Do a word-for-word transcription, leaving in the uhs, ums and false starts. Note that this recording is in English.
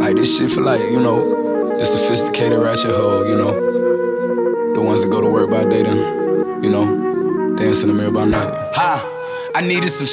Like, this shit for like, you know, the sophisticated ratchet hoe, you know, the ones that go to work by day then, you know, dance in the mirror by night. Ha! I needed some